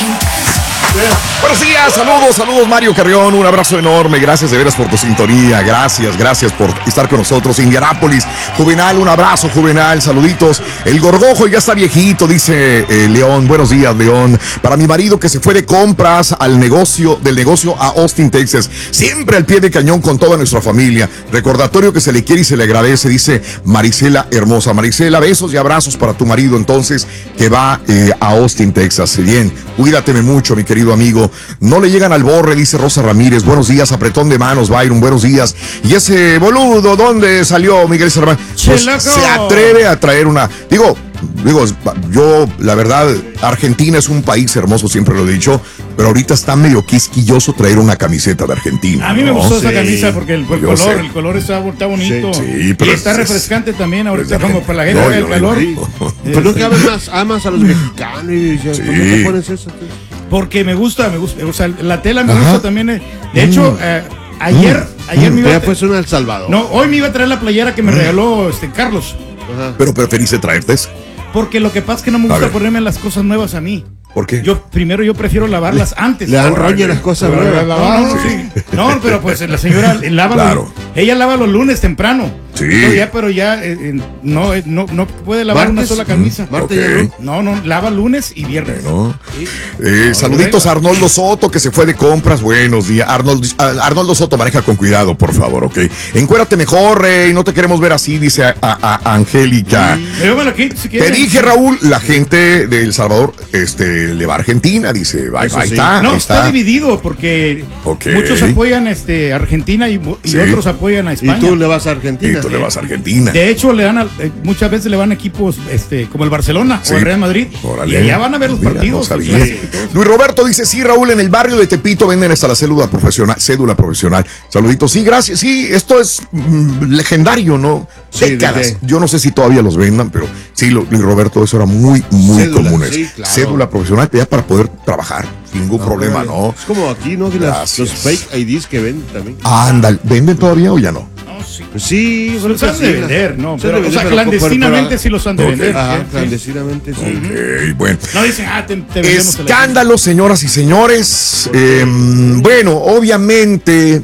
Buenos días, saludos Mario Carrión, un abrazo enorme, gracias de veras por tu sintonía, gracias por estar con nosotros. Indianápolis, Juvenal, un abrazo Juvenal, saluditos. El Gorgojo ya está viejito, dice León, buenos días León. Para mi marido que se fue de compras del negocio a Austin, Texas, siempre al pie de cañón con toda nuestra familia. Recordatorio que se le quiere y se le agradece, dice Marisela hermosa. Marisela, besos y abrazos para tu marido entonces que va a Austin, Texas. Bien, cuídateme mucho mi querido amigo. No le llegan al borre, dice Rosa Ramírez. Buenos días, apretón de manos, Byron, buenos días. Y ese boludo, ¿dónde salió Miguel Cervantes? Pues se atreve a traer una... Digo, yo, la verdad, Argentina es un país hermoso, siempre lo he dicho, pero ahorita está medio quisquilloso traer una camiseta de Argentina. A mí me gustó esa camisa porque el color está bonito. Sí, pero y está refrescante también ahorita, como para la gente del calor. Pero no que amas a los mexicanos y dices, ¿por qué te pones eso? Porque me gusta, o sea, la tela me gusta también. De hecho, ayer me iba a... pues una El Salvador. No, hoy me iba a traer la playera que me regaló Carlos. Ajá. Pero preferiste traerte eso. Porque lo que pasa es que no me gusta ponerme las cosas nuevas a mí. ¿Por qué? Yo prefiero lavarlas antes. Le dan roña las cosas nuevas. No, pero pues la señora ella lava los lunes temprano. Sí. Pero ya no puede lavar una sola camisa. Okay. No, lava lunes y viernes. Bueno. Saluditos a Arnoldo Soto que se fue de compras. Buenos días. Arnoldo Soto, maneja con cuidado, por favor, ok. Encuérdate mejor, Rey. No te queremos ver así, dice a Angélica. Si te dije, Raúl, la gente de El Salvador le va a Argentina, dice. Ahí está. No, está dividido porque muchos apoyan a Argentina y otros apoyan a España. ¿Y tú le vas a Argentina? Le vas a Argentina. De hecho, muchas veces le van equipos como el Barcelona o el Real Madrid. Órale. Y allá van a ver los partidos. No sabía. Luis Roberto dice, sí, Raúl, en el barrio de Tepito venden hasta la cédula profesional. Saluditos. Sí, gracias. Sí, esto es legendario, ¿no? Décadas. Yo no sé si todavía los vendan, pero sí, Luis Roberto, eso era muy común. Sí, claro. Cédula profesional ya para poder trabajar. Sin ningún problema, ¿no? Es como aquí, ¿no? Los fake IDs que venden también. Ándale, ¿venden todavía o ya no? Sí, los han de vender, ¿no? Pero, clandestinamente sí los han de vender. Ajá, clandestinamente sí. Ok, bueno. No dicen, te escándalo, señoras y señores. Bueno, obviamente,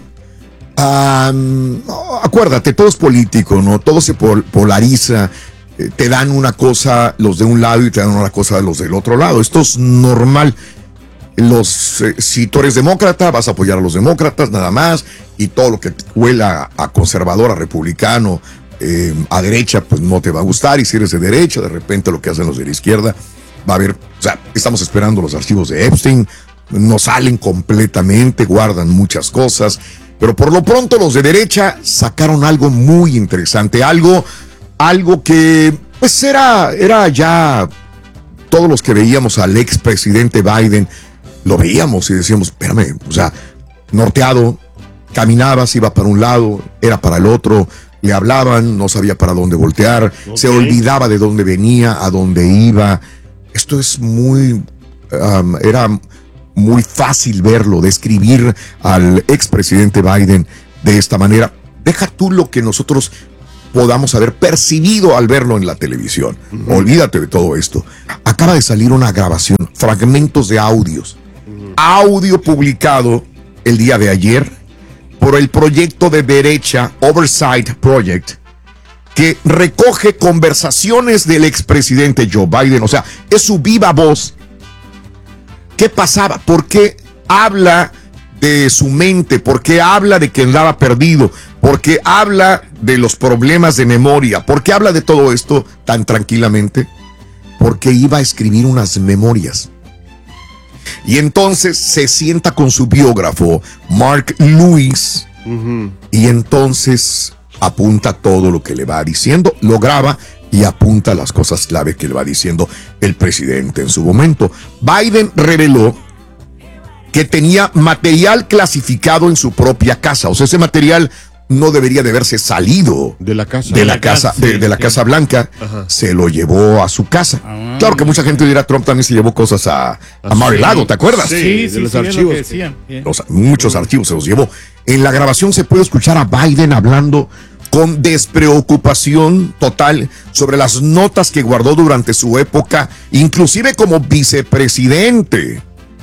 acuérdate, todo es político, ¿no? Todo se polariza. Te dan una cosa los de un lado y te dan una cosa los del otro lado. Esto es normal. Si tú eres demócrata, vas a apoyar a los demócratas nada más, y todo lo que huela a conservador, a republicano, a derecha, pues no te va a gustar, y si eres de derecha, de repente lo que hacen los de la izquierda, va a haber, o sea, estamos esperando los archivos de Epstein, no salen completamente, guardan muchas cosas, pero por lo pronto los de derecha sacaron algo muy interesante, algo que pues era ya, todos los que veíamos al expresidente Biden, lo veíamos y decíamos, espérame, o sea, norteado, caminabas, iba para un lado, era para el otro, le hablaban, no sabía para dónde voltear, se olvidaba de dónde venía, a dónde iba. Esto es era muy fácil verlo, describir al expresidente Biden de esta manera. Deja tú lo que nosotros podamos haber percibido al verlo en la televisión. Olvídate de todo esto. Acaba de salir una grabación, fragmentos de audio publicado el día de ayer por el proyecto de derecha Oversight Project, que recoge conversaciones del expresidente Joe Biden, o sea, es su viva voz. ¿Qué pasaba? ¿Por qué habla de su mente? ¿Por qué habla de que andaba perdido? ¿Por qué habla de los problemas de memoria? ¿Por qué habla de todo esto tan tranquilamente? Porque iba a escribir unas memorias. Y entonces se sienta con su biógrafo, Mark Lewis, y entonces apunta todo lo que le va diciendo, lo graba y apunta las cosas clave que le va diciendo el presidente en su momento. Biden reveló que tenía material clasificado en su propia casa, o sea, ese material no debería de haberse salido de la casa, de la Casa Blanca. Ajá. Se lo llevó a su casa. Claro que mucha gente dirá, Trump también se llevó cosas a Mar-a-Lago, ¿te acuerdas? Sí, de los archivos. Muchos archivos se los llevó. En la grabación se puede escuchar a Biden hablando con despreocupación total sobre las notas que guardó durante su época, inclusive como vicepresidente.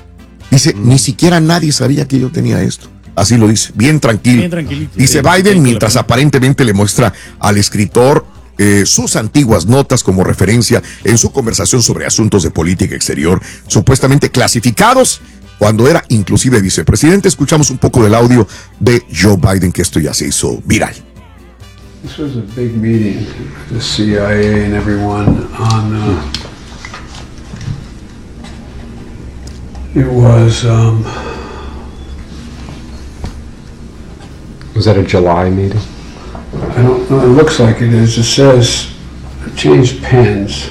Dice, ni siquiera nadie sabía que yo tenía esto. Así lo dice, bien tranquilo. Bien tranquilito. Dice Biden, mientras aparentemente le muestra al escritor sus antiguas notas como referencia en su conversación sobre asuntos de política exterior, supuestamente clasificados cuando era inclusive vicepresidente. Escuchamos un poco del audio de Joe Biden, que esto ya se hizo viral. This was a big meeting, the CIA and everyone on, it was that a July meeting? I don't know, it looks like it is. It says changed pens.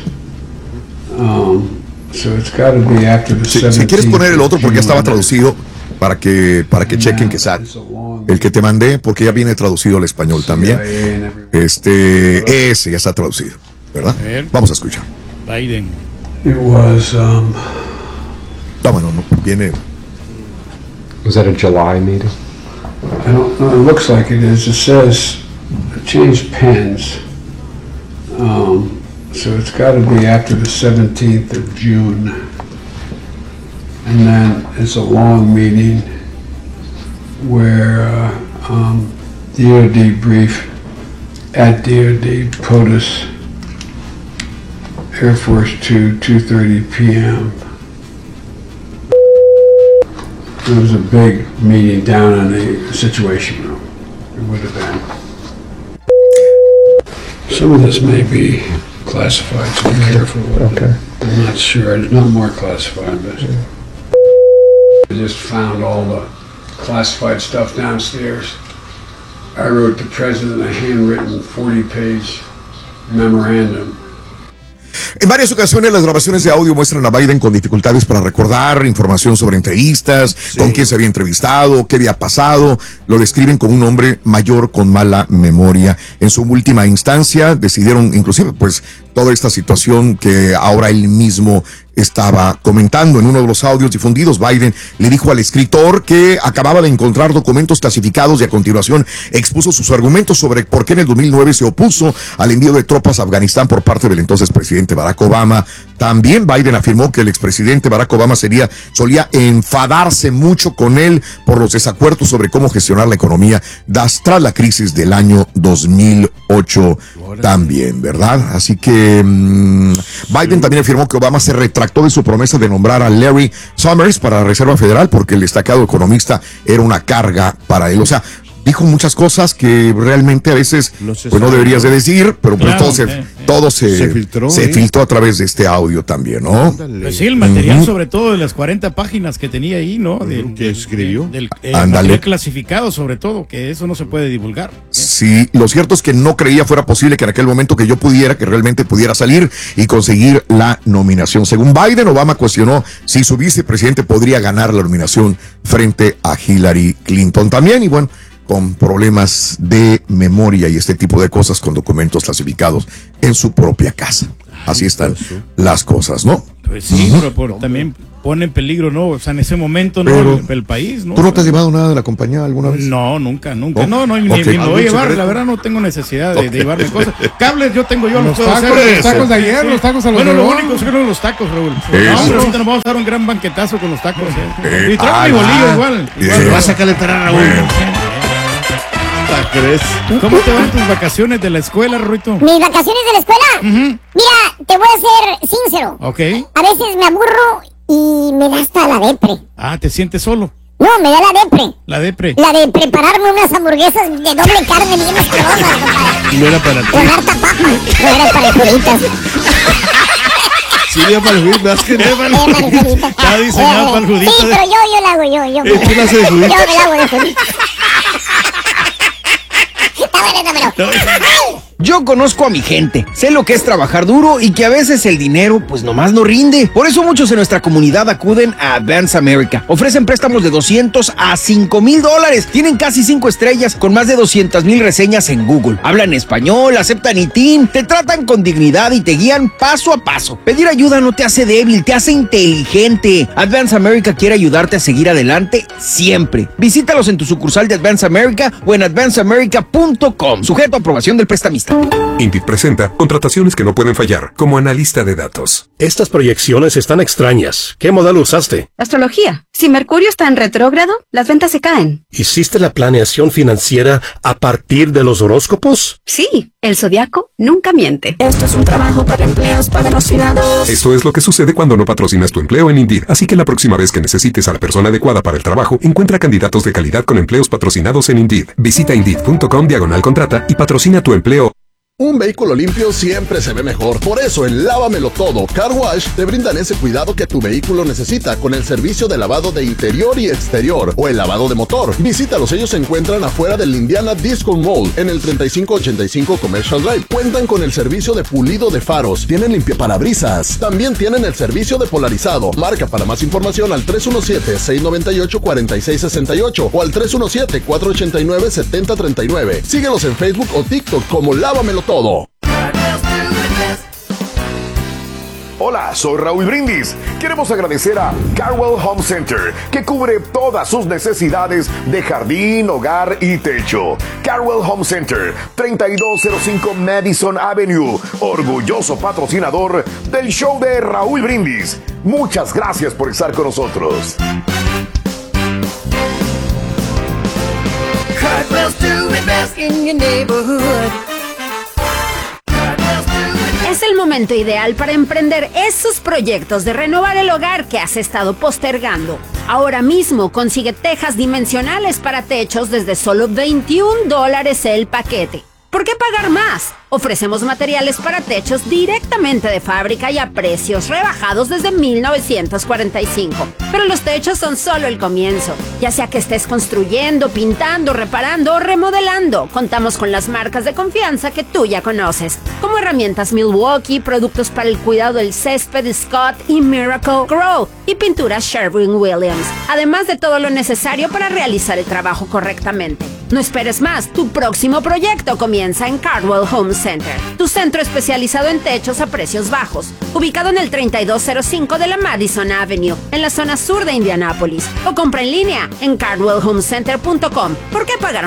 So it's got to be after the 17th. Si quieres poner el otro, porque ya estaba traducido, para que chequen que sale. El que te mandé, porque ya viene traducido al español también. Ese ya está traducido, ¿verdad? Vamos a escuchar. Biden. It was no, viene. Was that a July meeting? I don't know, it looks like it is. It says changed pens. So it's got to be after the 17th of June. And then it's a long meeting where DOD brief at DOD POTUS, Air Force 2, 2:30 p.m. It was a big meeting down in the Situation Room. It would have been. Some of this may be classified, so be careful with it. I'm not sure. It's not more classified, but I just found all the classified stuff downstairs. I wrote the president a handwritten 40-page memorandum. En varias ocasiones las grabaciones de audio muestran a Biden con dificultades para recordar información sobre entrevistas, con quién se había entrevistado, qué había pasado. Lo describen como un hombre mayor con mala memoria. En su última instancia decidieron inclusive pues toda esta situación que ahora él mismo estaba comentando. En uno de los audios difundidos, Biden le dijo al escritor que acababa de encontrar documentos clasificados y a continuación expuso sus argumentos sobre por qué en el 2009 se opuso al envío de tropas a Afganistán por parte del entonces presidente Barack Obama. También Biden afirmó que el expresidente Barack Obama solía enfadarse mucho con él por los desacuerdos sobre cómo gestionar la economía tras la crisis del año 2008 también, ¿verdad? Así que Biden también afirmó que Obama se retractó de su promesa de nombrar a Larry Summers para la Reserva Federal porque el destacado economista era una carga para él. O sea, dijo muchas cosas que realmente a veces no deberías de decir, pero pues Claro, todo se filtró a través de este audio también, ¿no? Pues sí, el material sobre todo de las 40 páginas que tenía ahí, ¿no? ¿Que escribió? Del material clasificado sobre todo, que eso no se puede divulgar. Sí, lo cierto es que no creía fuera posible que en aquel momento que realmente pudiera salir y conseguir la nominación. Según Biden, Obama cuestionó si su vicepresidente podría ganar la nominación frente a Hillary Clinton también, y bueno, con problemas de memoria y este tipo de cosas con documentos clasificados en su propia casa. Así están las cosas, ¿no? Pues sí, pero también pone en peligro, ¿no? O sea, en ese momento, ¿no? Pero, El país, ¿no? ¿Tú no te has llevado nada de la compañía alguna vez? No, nunca. ¿Oh? No, ni me voy a llevar. La verdad no tengo necesidad de llevarme cosas. Cables yo tengo, yo los puedo hacer. Los tacos de ayer, los tacos a los Bueno, lo único son los tacos, Raúl. No, hombre, ahorita nos vamos a dar un gran banquetazo con los tacos. Y traigo mi bolillo igual. Te vas a calentar a Raúl. ¿Crees? ¿Cómo te van tus vacaciones de la escuela, Ruito? ¿Mis vacaciones de la escuela? Mira, te voy a ser sincero. Ok. A veces me aburro y me da hasta la depre. Ah, ¿te sientes solo? No, me da la depre. La depre. La de prepararme unas hamburguesas de doble carne bien sabrosas, compadre. No era para ti. Con harta papa. No era para juritas. Sí, era para el judito, más que nada. Está diseñado para el judito. Sí, pero yo la hago, yo. ¿Tú la haces de judito? Yo me la hago de judito. Está bueno, dámelo. Yo conozco a mi gente, sé lo que es trabajar duro y que a veces el dinero pues nomás no rinde. Por eso muchos en nuestra comunidad acuden a Advance America. Ofrecen préstamos de $200 a $5,000. Tienen casi 5 estrellas con más de 200,000 reseñas en Google. Hablan español, aceptan ITIN, te tratan con dignidad y te guían paso a paso. Pedir ayuda no te hace débil, te hace inteligente. Advance America quiere ayudarte a seguir adelante siempre. Visítalos en tu sucursal de Advance America o en advanceamerica.com. Sujeto a aprobación del prestamista. Indeed presenta contrataciones que no pueden fallar, como analista de datos. Estas proyecciones están extrañas. ¿Qué modelo usaste? Astrología. Si Mercurio está en retrógrado, las ventas se caen. ¿Hiciste la planeación financiera a partir de los horóscopos? Sí, el zodiaco nunca miente. Esto es un trabajo para empleos patrocinados. Esto es lo que sucede cuando no patrocinas tu empleo en Indeed. Así que la próxima vez que necesites a la persona adecuada para el trabajo, encuentra candidatos de calidad con empleos patrocinados en Indeed. Visita Indeed.com/contrata y patrocina tu empleo. Un vehículo limpio siempre se ve mejor. Por eso en Lávamelo Todo Car Wash te brindan ese cuidado que tu vehículo necesita con el servicio de lavado de interior y exterior o el lavado de motor. Visítalos, ellos se encuentran afuera del Indiana Disco Mall en el 3585 Commercial Drive. Cuentan con el servicio de pulido de faros, tienen limpiaparabrisas, también tienen el servicio de polarizado. Marca para más información al 317-698-4668 o al 317-489-7039. Síguenos en Facebook o TikTok como Lávamelo Todo. Hola, soy Raúl Brindis. Queremos agradecer a Carwell Home Center, que cubre todas sus necesidades de jardín, hogar y techo. Carwell Home Center, 3205 Madison Avenue, orgulloso patrocinador del show de Raúl Brindis. Muchas gracias por estar con nosotros. Cartwell's doing best in your neighborhood. Es el momento ideal para emprender esos proyectos de renovar el hogar que has estado postergando. Ahora mismo consigue tejas dimensionales para techos desde solo $21 el paquete. ¿Por qué pagar más? Ofrecemos materiales para techos directamente de fábrica y a precios rebajados desde 1945. Pero los techos son solo el comienzo. Ya sea que estés construyendo, pintando, reparando o remodelando, contamos con las marcas de confianza que tú ya conoces, como herramientas Milwaukee, productos para el cuidado del césped Scott y Miracle Grow y pinturas Sherwin-Williams, además de todo lo necesario para realizar el trabajo correctamente. No esperes más, tu próximo proyecto comienza en Cardwell Home Center, tu centro especializado en techos a precios bajos, ubicado en el 3205 de la Madison Avenue, en la zona sur de Indianápolis, o compra en línea en cardwellhomecenter.com. ¿Por qué pagar